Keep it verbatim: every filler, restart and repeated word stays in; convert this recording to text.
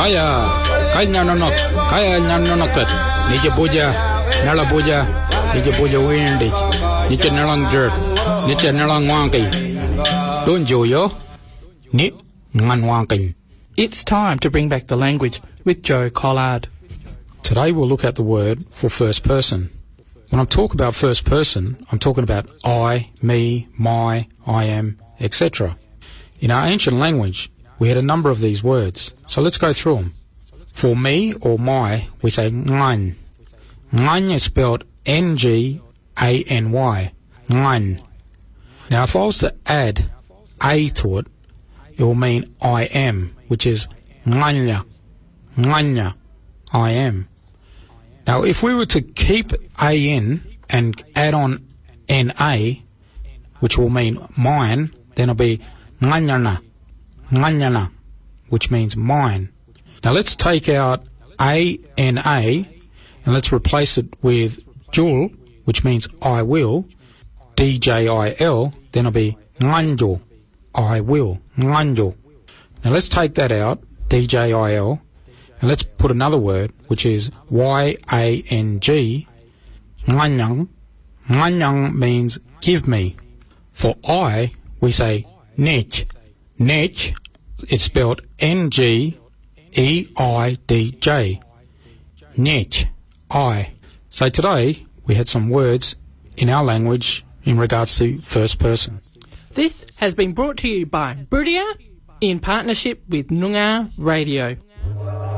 Kaya, kaya nyanonok, kaya nyanonokot. Nije puja, nala puja, nije puja windig. Nije nalang dirt, nije nalang wangki. Donjo yo, ni ngan wangki. It's time to bring back the language with Joe Collard. Today we'll look at the word for first person. When I'm talking about first person, I'm talking about I, me, my, I am, et cetera. In our ancient language, we had a number of these words. So let's go through them. For me or my, we say ngan. Ngan is spelled N G A N Y. Ngan. Now if I was to add A to it, it will mean I am, which is nganya. Nganya. I am. Now if we were to keep A in and add on N A, which will mean mine, then it'll be nganyana. Nganyana, which means mine. Now let's take out A N A and let's replace it with jul, which means I will. D J I L, then it'll be nganjo. I will. Nganjo. Now let's take that out, D J I L, and let's put another word, which is Y A N G. Nganyang. Nganyang means give me. For I, we say nech. Nech, it's spelled N G E I D J. Nech. I. So today, we had some words in our language in regards to first person. This has been brought to you by Brudia in partnership with Noongar Radio.